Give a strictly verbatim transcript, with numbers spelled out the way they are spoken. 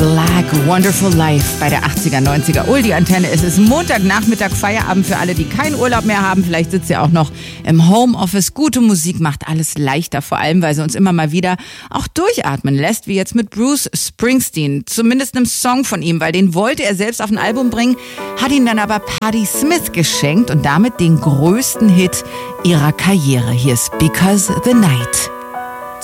Black, Wonderful Life bei der achtziger, neunziger Oldie-Antenne. Es ist Montagnachmittag, Feierabend für alle, die keinen Urlaub mehr haben. Vielleicht sitzt ihr auch noch im Homeoffice. Gute Musik macht alles leichter, vor allem, weil sie uns immer mal wieder auch durchatmen lässt, wie jetzt mit Bruce Springsteen. Zumindest einem Song von ihm, weil den wollte er selbst auf ein Album bringen, hat ihn dann aber Patti Smith geschenkt und damit den größten Hit ihrer Karriere. Hier ist Because the Night.